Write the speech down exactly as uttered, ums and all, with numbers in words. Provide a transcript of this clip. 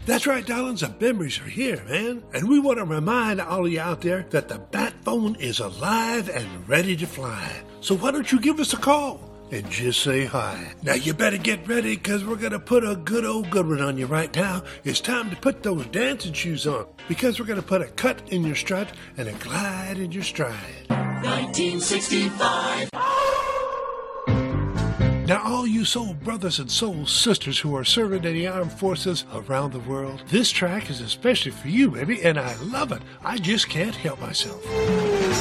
That's right, darlings, the memories are here, man. And we want to remind all of you out there that the Bat Phone is alive and ready to fly. So why don't you give us a call and just say hi. Now you better get ready, because we're going to put a good old good one on you right now. It's time to put those dancing shoes on, because we're going to put a cut in your strut and a glide in your stride. nineteen sixty-five. Now, all you soul brothers and soul sisters who are serving in the armed forces around the world, this track is especially for you, baby, and I love it. I just can't help myself.